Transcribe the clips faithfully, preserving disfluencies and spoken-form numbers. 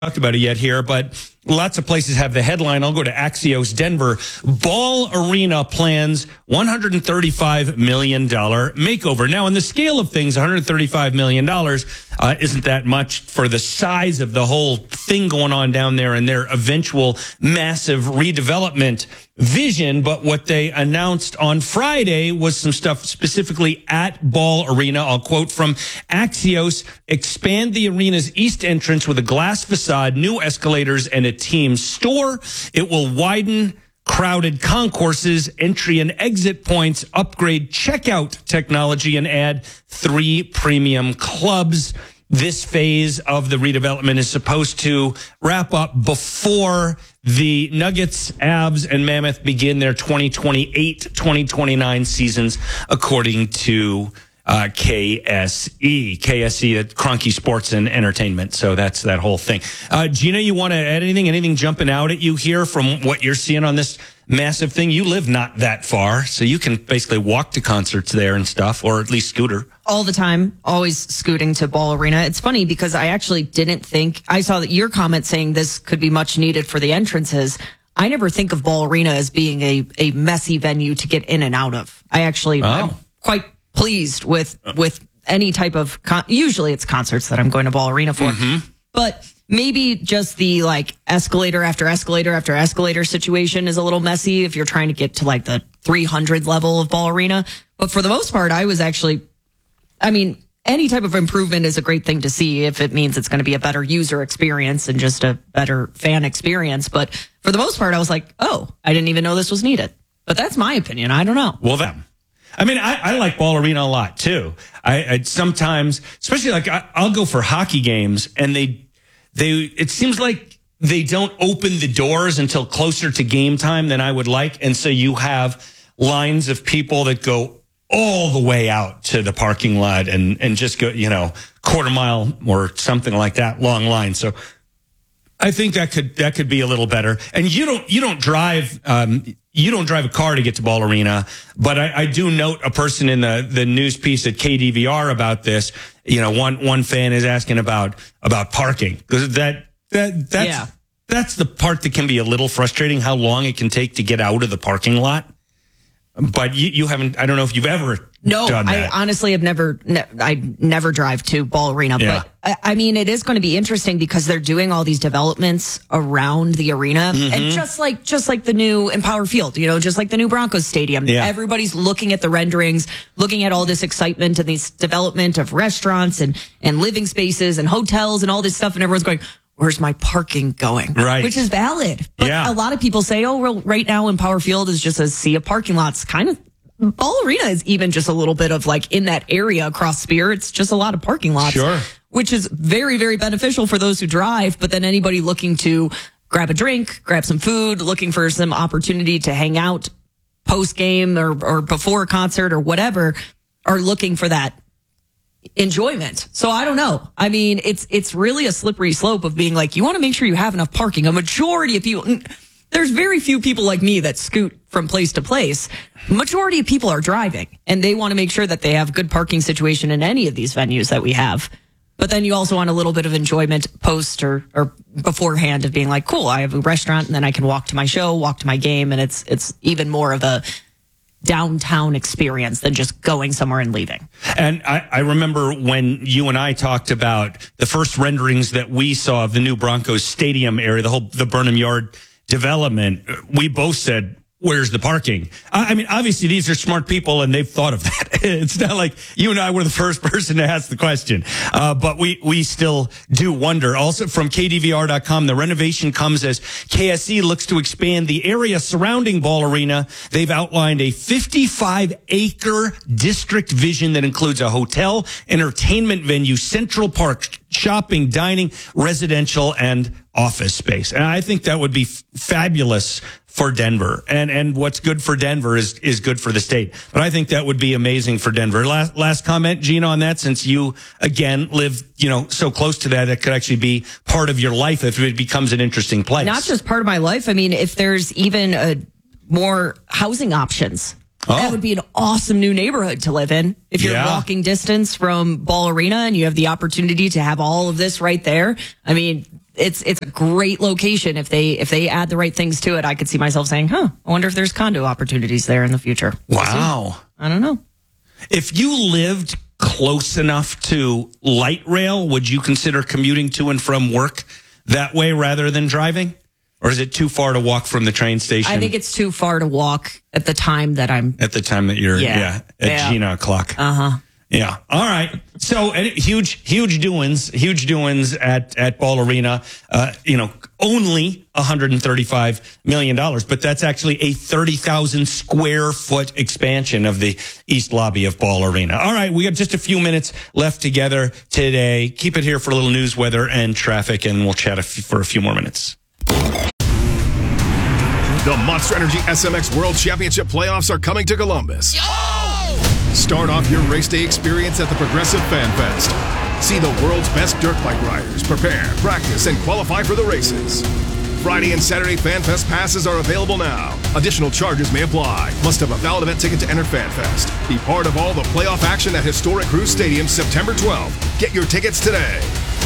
talked about it yet here, but lots of places have the headline. I'll go to Axios Denver. Ball Arena plans one hundred thirty-five million dollars makeover. Now, in the scale of things, one hundred thirty-five million dollars uh, isn't that much for the size of the whole thing going on down there and their eventual massive redevelopment vision. But what they announced on Friday was some stuff specifically at Ball Arena. I'll quote from Axios: expand the arena's east entrance with a glass facade, new escalators, and a team store. It will widen crowded concourses, entry and exit points, upgrade checkout technology, and add three premium clubs. This phase of the redevelopment is supposed to wrap up before the Nuggets, Avs, and Mammoth begin their twenty twenty-eight twenty twenty-nine seasons, according to uh, K S E. K S E, Kroenke Sports and Entertainment. So that's that whole thing. Uh, Gina, you want to add anything? Anything jumping out at you here from what you're seeing on this massive thing? You live not that far, so you can basically walk to concerts there and stuff, or at least scooter. All the time, always scooting to Ball Arena. It's funny because I actually didn't think, I saw that your comment saying this could be much needed for the entrances. I never think of Ball Arena as being a, a messy venue to get in and out of. I actually, oh. I'm quite pleased with, with any type of, con- usually it's concerts that I'm going to Ball Arena for, mm-hmm. but maybe just the like escalator after escalator after escalator situation is a little messy if you're trying to get to like the three hundred level of Ball Arena. But for the most part, I was actually, I mean, any type of improvement is a great thing to see if it means it's going to be a better user experience and just a better fan experience. But for the most part, I was like, oh, I didn't even know this was needed. But that's my opinion. I don't know. Well, then. I mean, I, I like Ball Arena a lot, too. I, I sometimes, especially like I, I'll go for hockey games and they, they, it seems like they don't open the doors until closer to game time than I would like. And so you have lines of people that go all the way out to the parking lot and, and just go, you know, quarter mile or something like that, long line. So I think that could, that could be a little better. And you don't, you don't drive, um, you don't drive a car to get to Ball Arena, but I, I do note a person in the, the news piece at K D V R about this. You know, one, one fan is asking about, about parking because that, that, that's, yeah. that's the part that can be a little frustrating, how long it can take to get out of the parking lot. But you, you haven't, I don't know if you've ever no, done that. I honestly have never, ne- I never drive to Ball Arena. Yeah. But I, I mean, it is going to be interesting because they're doing all these developments around the arena. Mm-hmm. And just like, just like the new Empower Field, you know, just like the new Broncos Stadium. Yeah. Everybody's looking at the renderings, looking at all this excitement and this development of restaurants and, and living spaces and hotels and all this stuff. And everyone's going, where's my parking going? Right. Which is valid. But yeah. a lot of people say, oh, well, right now Empower Field is just a sea of parking lots. Kind of, Ball Arena is even just a little bit of like in that area across Spear. It's just a lot of parking lots. Sure. Which is very, very beneficial for those who drive. But then anybody looking to grab a drink, grab some food, looking for some opportunity to hang out post game or, or before a concert or whatever, are looking for that enjoyment. So I don't know. I mean, it's, it's really a slippery slope of being like, you want to make sure you have enough parking. A majority of people, there's very few people like me that scoot from place to place. Majority of people are driving and they want to make sure that they have good parking situation in any of these venues that we have. But then you also want a little bit of enjoyment post or, or beforehand of being like, cool, I have a restaurant and then I can walk to my show, walk to my game. And it's, it's even more of a downtown experience than just going somewhere and leaving. And I, I remember when you and I talked about the first renderings that we saw of the new Broncos Stadium area, the whole, the Burnham Yard development, we both said, where's the parking? I mean, obviously these are smart people and they've thought of that. It's not like you and I were the first person to ask the question. Uh, but we, we still do wonder. Also from K D V R dot com, the renovation comes as K S E looks to expand the area surrounding Ball Arena. They've outlined a fifty-five acre district vision that includes a hotel, entertainment venue, Central Park, shopping, dining, residential, and office space. And I think that would be f- fabulous for Denver. And and what's good for Denver is is good for the state. But I think that would be amazing for Denver. Last last comment, Gina, on that, since you, again, live, you know, so close to that, it could actually be part of your life if it becomes an interesting place. Not just part of my life. I mean, if there's even a, more housing options, oh. that would be an awesome new neighborhood to live in. If you're yeah. walking distance from Ball Arena and you have the opportunity to have all of this right there, I mean, it's it's a great location. If they if they add the right things to it, I could see myself saying, huh, I wonder if there's condo opportunities there in the future. Wow. I don't know. If you lived close enough to light rail, would you consider commuting to and from work that way rather than driving? Or is it too far to walk from the train station? I think it's too far to walk at the time that I'm... At the time that you're, yeah, yeah at yeah. Gina o'clock. Uh-huh. Yeah. All right. So and huge, huge doings, huge doings at, at Ball Arena. Uh, you know, only one hundred thirty-five million dollars, but that's actually a thirty thousand square foot expansion of the East Lobby of Ball Arena. All right. We got just a few minutes left together today. Keep it here for a little news, weather, and traffic, and we'll chat a f- for a few more minutes. The Monster Energy S M X World Championship playoffs are coming to Columbus. Yo! Start off your race day experience at the Progressive Fan Fest. See the world's best dirt bike riders prepare, practice, and qualify for the races. Friday and Saturday Fan Fest passes are available now. Additional charges may apply. Must have a valid event ticket to enter Fan Fest. Be part of all the playoff action at historic Cruise Stadium September twelfth. Get your tickets today.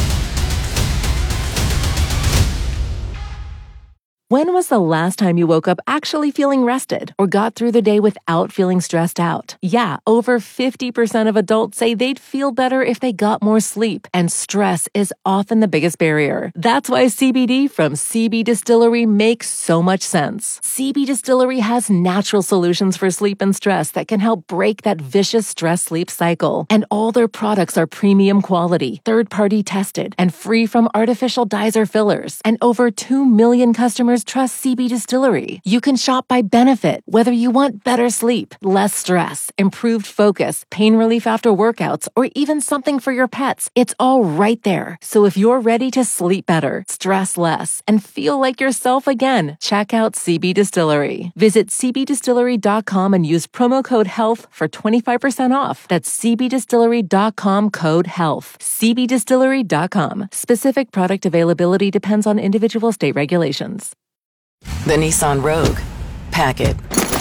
When was the last time you woke up actually feeling rested or got through the day without feeling stressed out? Yeah, over fifty percent of adults say they'd feel better if they got more sleep, and stress is often the biggest barrier. That's why C B D from C B Distillery makes so much sense. C B Distillery has natural solutions for sleep and stress that can help break that vicious stress-sleep cycle. And all their products are premium quality, third-party tested, and free from artificial dyes or fillers. And over two million customers trust C B Distillery. You can shop by benefit, whether you want better sleep, less stress, improved focus, pain relief after workouts, or even something for your pets. It's all right there. So if you're ready to sleep better, stress less, and feel like yourself again, check out C B Distillery. Visit c b distillery dot com and use promo code HEALTH for twenty-five percent off. That's c b distillery dot com code HEALTH. c b distillery dot com. Specific product availability depends on individual state regulations. The Nissan Rogue. Pack it.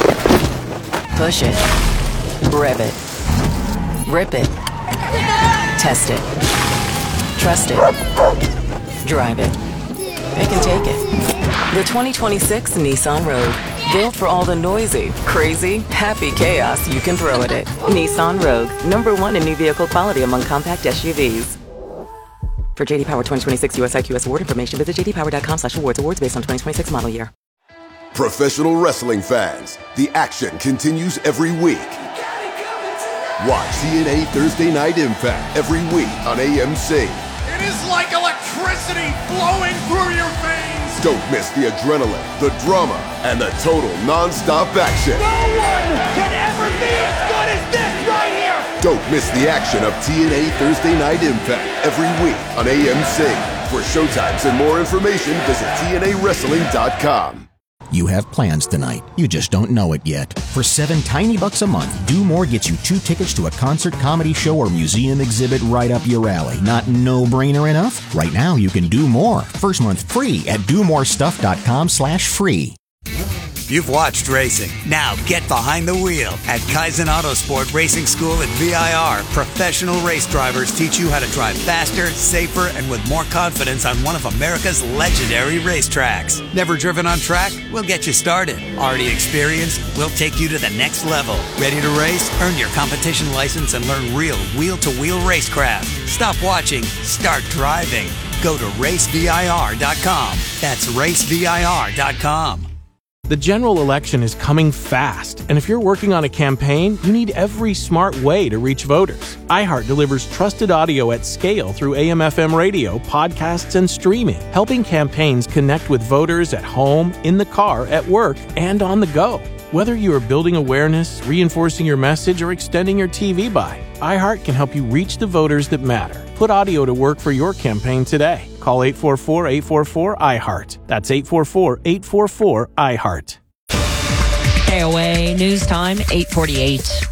Push it. Rev it. Rip it. Test it. Trust it. Drive it. It can take it. The twenty twenty-six Nissan Rogue. Built for all the noisy, crazy, happy chaos you can throw at it. Nissan Rogue. Number one in new vehicle quality among compact S U Vs. For J D Power twenty twenty-six U S I Q S award information, visit j d power dot com slash awards. Awards based on twenty twenty-six model year. Professional wrestling fans, the action continues every week. Watch T N A Thursday Night Impact every week on A M C. It is like electricity flowing through your veins. Don't miss the adrenaline, the drama, and the total non-stop action. No one can ever be as good as this right here. Don't miss the action of T N A Thursday Night Impact every week on A M C. For showtimes and more information, visit T N A wrestling dot com. You have plans tonight. You just don't know it yet. For seven tiny bucks a month, Do More gets you two tickets to a concert, comedy show, or museum exhibit right up your alley. Not no-brainer enough? Right now, you can do more. First month free at do more stuff dot com slash free. You've watched racing. Now get behind the wheel. At Kaizen Autosport Racing School at V I R, professional race drivers teach you how to drive faster, safer, and with more confidence on one of America's legendary racetracks. Never driven on track? We'll get you started. Already experienced? We'll take you to the next level. Ready to race? Earn your competition license and learn real wheel-to-wheel racecraft. Stop watching. Start driving. Go to race V I R dot com. That's race V I R dot com. The general election is coming fast, and if you're working on a campaign, you need every smart way to reach voters. iHeart delivers trusted audio at scale through A M F M radio, podcasts, and streaming, helping campaigns connect with voters at home, in the car, at work, and on the go. Whether you are building awareness, reinforcing your message, or extending your T V buy, iHeart can help you reach the voters that matter. Put audio to work for your campaign today. Call eight four four, eight four four, I heart. That's eight four four, eight four four, I heart. K O A News Time, eight forty-eight.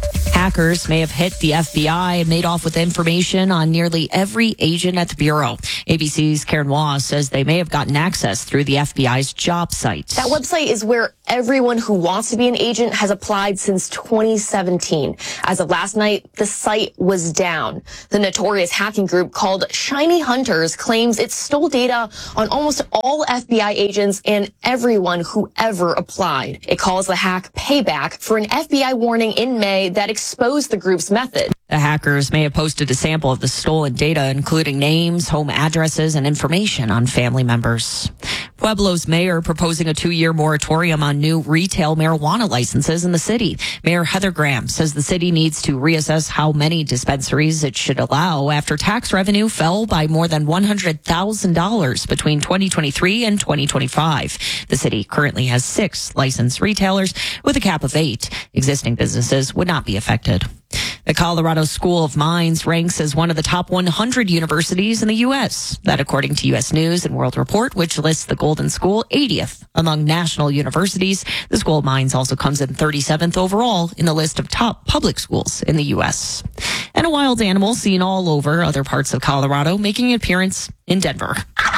hackers may have hit the F B I and made off with information on nearly every agent at the Bureau. A B C's Karen Waugh says they may have gotten access through the F B I's job site. That website is where everyone who wants to be an agent has applied since twenty seventeen. As of last night, the site was down. The notorious hacking group called Shiny Hunters claims it stole data on almost all F B I agents and everyone who ever applied. It calls the hack payback for an F B I warning in May that exposed the group's method. The hackers may have posted a sample of the stolen data, including names, home addresses, and information on family members. Pueblo's mayor proposing a two-year moratorium on new retail marijuana licenses in the city. Mayor Heather Graham says the city needs to reassess how many dispensaries it should allow after tax revenue fell by more than one hundred thousand dollars between twenty twenty-three and twenty twenty-five. The city currently has six licensed retailers with a cap of eight. Existing businesses would not be affected. The Colorado School of Mines ranks as one of the top one hundred universities in the U S. That according to U S News and World Report, which lists the Golden School eightieth among national universities. The School of Mines also comes in thirty-seventh overall in the list of top public schools in the U S. And a wild animal seen all over other parts of Colorado making an appearance in Denver.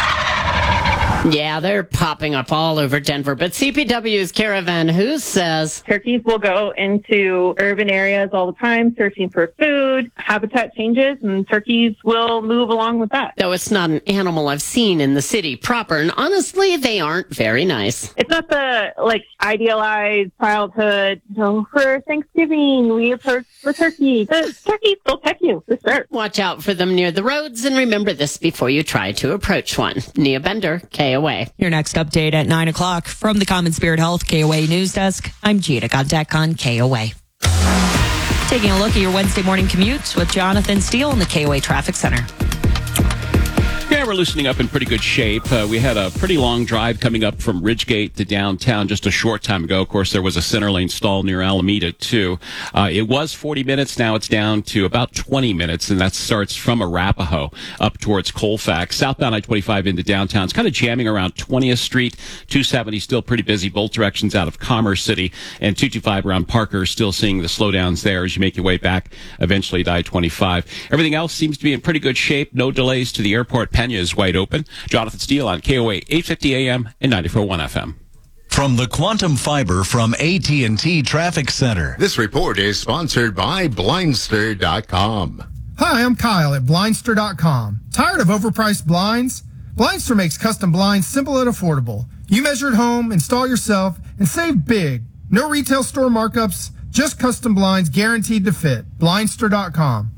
Yeah, they're popping up all over Denver. But C P W's Caravan Who says turkeys will go into urban areas all the time searching for food. Habitat changes and turkeys will move along with that. Though it's not an animal I've seen in the city proper, and honestly, they aren't very nice. It's not the like idealized childhood. So for Thanksgiving, we approach the turkey. The turkeys will peck you for sure. Watch out for them near the roads, and remember this before you try to approach one. Nia Bender, K O A. Your next update at nine o'clock from the Common Spirit Health K O A News Desk. I'm Gina Gondek on K O A. Taking a look at your Wednesday morning commute with Jonathan Steele in the K O A Traffic Center. Yeah, we're loosening up in pretty good shape. Uh, we had a pretty long drive coming up from Ridgegate to downtown just a short time ago. Of course, there was a center lane stall near Alameda, too. Uh, it was forty minutes. Now it's down to about twenty minutes, and that starts from Arapahoe up towards Colfax. Southbound I twenty-five into downtown. It's kind of jamming around twentieth Street. two seventy still pretty busy. Both directions out of Commerce City. And two twenty-five around Parker, still seeing the slowdowns there as you make your way back eventually to I twenty-five. Everything else seems to be in pretty good shape. No delays to the airport. Pena is wide open. Jonathan Steele on K O A eight fifty A M and ninety-four point one F M. From the Quantum Fiber from A T and T Traffic Center. This report is sponsored by Blindster dot com. Hi, I'm Kyle at Blindster dot com. Tired of overpriced blinds? Blindster makes custom blinds simple and affordable. You measure at home, install yourself, and save big. No retail store markups, just custom blinds guaranteed to fit. Blindster dot com.